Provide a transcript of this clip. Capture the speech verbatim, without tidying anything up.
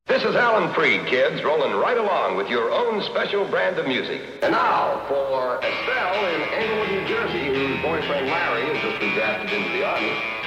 This is Alan Freed, kids, rolling right along with your own special brand of music. And now, for Estelle in Englewood, New Jersey, whose boyfriend Larry has just been drafted into the Army.